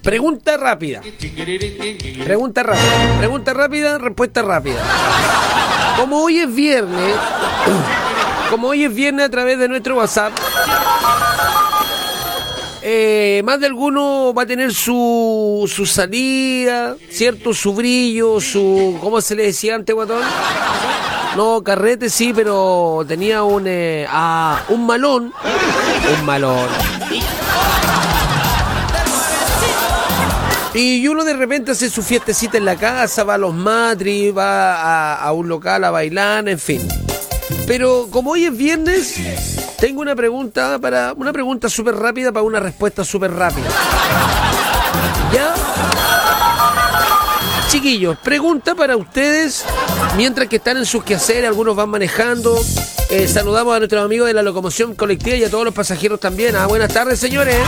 Pregunta rápida. Pregunta rápida, respuesta rápida. Como hoy es viernes a través de nuestro WhatsApp, más de alguno va a tener su salida, ¿cierto? Su brillo, su... ¿Cómo se le decía antes, guatón? No, carrete sí, pero tenía un malón. Un malón. Y uno de repente hace su fiestecita en la casa, va a los matris, va a un local a bailar, en fin. Pero como hoy es viernes, tengo una pregunta súper rápida para una respuesta súper rápida. ¿Ya? Chiquillos, pregunta para ustedes, mientras que están en sus quehaceres, algunos van manejando. Saludamos a nuestros amigos de la locomoción colectiva y a todos los pasajeros también. Buenas tardes, señores.